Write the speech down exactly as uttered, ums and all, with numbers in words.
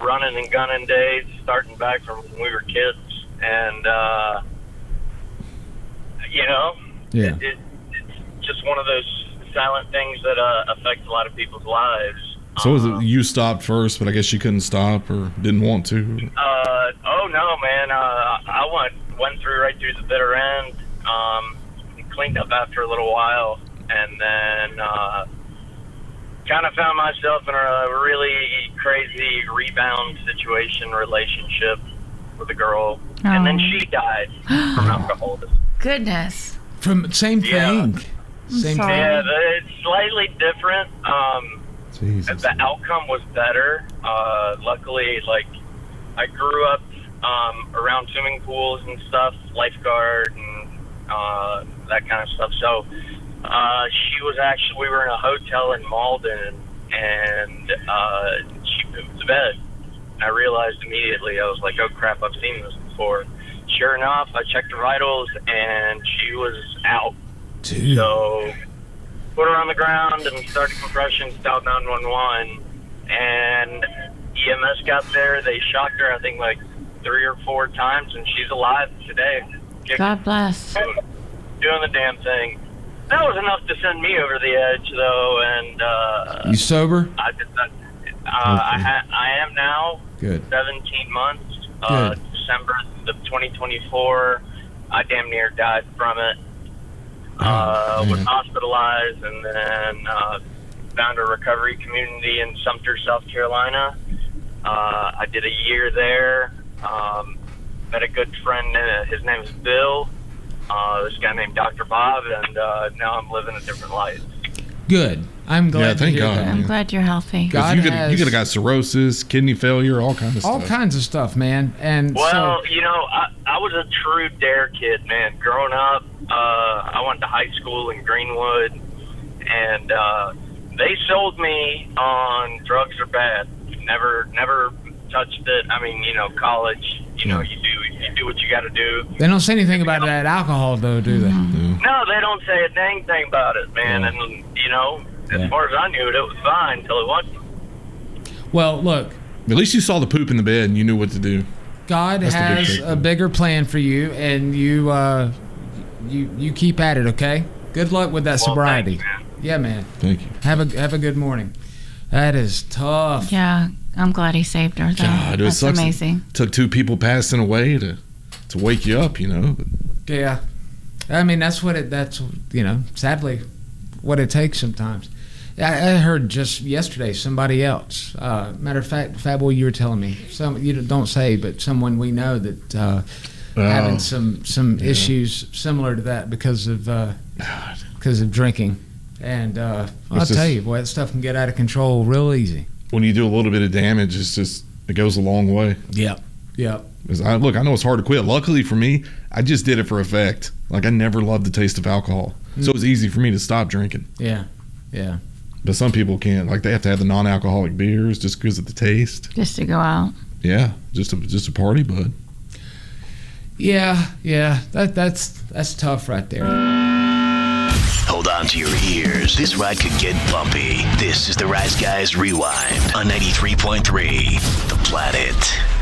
running and gunning days, starting back from when we were kids, and uh, you know, yeah, it, it, it's just one of those silent things that uh, affect a lot of people's lives. So was um, it you stopped first, but I guess you couldn't stop or didn't want to? Uh, oh no, man! Uh, I went went through right through the bitter end. Um, cleaned up after a little while, and then uh, kind of found myself in a really crazy rebound situation relationship with a girl, oh. and then she died from alcoholism. Goodness. From same thing. Yeah. Same sorry. thing. Yeah, it's slightly different. Um, Jesus. the outcome was better. Uh, luckily, like I grew up um, around swimming pools and stuff, lifeguard and uh, that kind of stuff. So uh, she was actually, we were in a hotel in Malden, and uh, she moved to bed. I realized immediately, I was like, oh crap, I've seen this before. Sure enough, I checked her vitals, and she was out. Dude. So put her on the ground and started compressions, dialed nine one one, and E M S got there. They shocked her, I think, like three or four times, and she's alive today. God bless. Doing, doing the damn thing. That was enough to send me over the edge, though, and uh, You sober? I did not. Uh, I, ha- I am now. Good. seventeen months. Uh, Good. December of twenty twenty-four. I damn near died from it. Uh, Oh, was man. hospitalized, and then uh, found a recovery community in Sumter, South Carolina. Uh, I did a year there. Um, met a good friend. Uh, his name is Bill. Uh, this guy named Doctor Bob, and uh, now I'm living a different life. Good. I'm glad Yeah, to thank hear God. that. I'm glad you're healthy. God you could has you could have got cirrhosis, kidney failure, all kinds of all stuff. kinds of stuff, man. And Well, so, you know, I, I was a true dare kid, man. Growing up, uh, I went to high school in Greenwood, and uh, they sold me on drugs are bad. Never, never touched it. I mean, you know, college. You know, you do you do what you got to do. they don't say anything about that alcohol, though, do they? No, they don't say a dang thing about it, man. Yeah. And you know, as Yeah. far as I knew it, it was fine until it wasn't. Well, look, At least you saw the poop in the bed and you knew what to do. God That's the big has thing. a bigger plan for you, and you uh, you you keep at it, okay? Good luck with that Well, sobriety. thanks, man. Yeah, man. Thank you. Have a have a good morning. That is tough. Yeah, I'm glad he saved her, though. God, it That's sucks. amazing. It took two people passing away to to wake you up, you know. But Yeah. I mean, that's what it. That's you know, sadly, what it takes sometimes. I, I heard just yesterday somebody else. Uh, matter of fact, Fat Boy, you were telling me some. You don't say, but someone we know that uh, Oh. having some some Yeah. issues similar to that because of uh, because of drinking. And uh, I'll It's tell just- you, boy, that stuff can get out of control real easy. when you do a little bit of damage, it's just it goes a long way. Yep. Yep. 'Cause I, look, I know it's hard to quit. Luckily for me, I just did it for effect. Like I never loved the taste of alcohol, so it was easy for me to stop drinking. Yeah. Yeah. But some people can't. Like they have to have the non-alcoholic beers just because of the taste. Just to go out. Yeah, just a just a party, bud. Yeah. Yeah. That that's that's tough right there. Hold on to your ears. This ride could get bumpy. This is the Rise Guys Rewind on ninety-three point three The Planet.